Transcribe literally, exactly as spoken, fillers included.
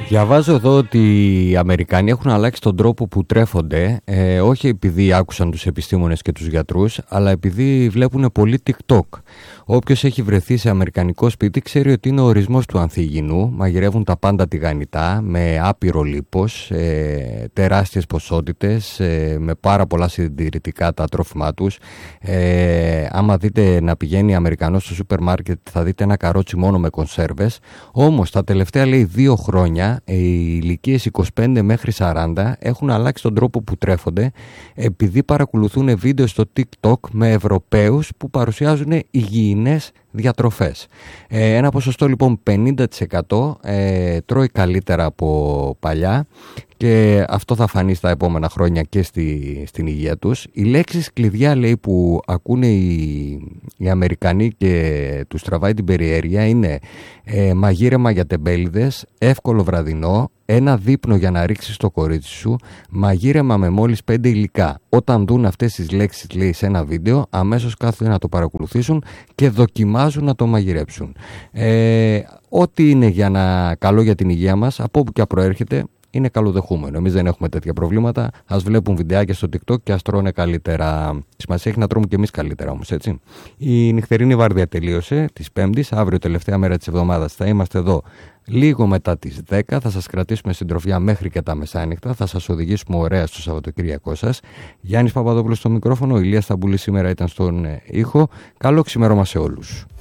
Διαβάζω εδώ ότι οι Αμερικανοί έχουν αλλάξει τον τρόπο που τρέφονται, ε, όχι επειδή άκουσαν τους επιστήμονες και τους γιατρούς, αλλά επειδή βλέπουν πολύ TikTok. Όποιος έχει βρεθεί σε αμερικανικό σπίτι ξέρει ότι είναι ο ορισμός του ανθυγιεινού. Μαγειρεύουν τα πάντα τηγανιτά, με άπειρο λίπος, ε, τεράστιες ποσότητες, ε, με πάρα πολλά συντηρητικά τα τρόφιμά τους. Ε, άμα δείτε να πηγαίνει Αμερικανός στο σούπερ μάρκετ θα δείτε ένα καρότσι μόνο με κονσέρβες. Όμως τα τελευταία λέει δύο χρόνια οι ηλικίες είκοσι πέντε μέχρι σαράντα έχουν αλλάξει τον τρόπο που τρέφονται επειδή παρακολουθούν βίντεο στο TikTok με Ευρωπαίους που παρουσιάζουν υγιεινές διατροφές. Ε, ένα ποσοστό λοιπόν πενήντα τοις εκατό ε, τρώει καλύτερα από παλιά και αυτό θα φανεί στα επόμενα χρόνια και στη, στην υγεία τους. Οι λέξεις κλειδιά λέει που ακούνε οι, οι Αμερικανοί και τους τραβάει την περιέργεια είναι ε, μαγείρεμα για τεμπέληδες, εύκολο βραδινό, ένα δείπνο για να ρίξεις το κορίτσι σου, μαγείρεμα με μόλις πέντε υλικά. Όταν δουν αυτές τις λέξεις λέει σε ένα βίντεο, αμέσως κάθονται να το παρακολουθήσουν και δοκιμάζουν να το μαγειρέψουν. Ε, ό,τι είναι για να, καλό για την υγεία μας, από όπου και προέρχεται, είναι καλοδεχούμενο. Εμείς δεν έχουμε τέτοια προβλήματα. Ας βλέπουν βιντεάκια στο TikTok και ας τρώνε καλύτερα. Σημασία έχει να τρώμε και εμείς καλύτερα όμως, έτσι. Η νυχτερινή βάρδια τελείωσε της Πέμπτης. Αύριο, τελευταία μέρα της εβδομάδας, θα είμαστε εδώ λίγο μετά τις δέκα. Θα σας κρατήσουμε συντροφιά μέχρι και τα μεσάνυχτα. Θα σας οδηγήσουμε ωραία στο Σαββατοκύριακό σας. Γιάννης Παπαδόπουλος στο μικρόφωνο. Ηλίας Σταμπούλης σήμερα ήταν στον ήχο. Καλό ξημέρωμα σε όλους.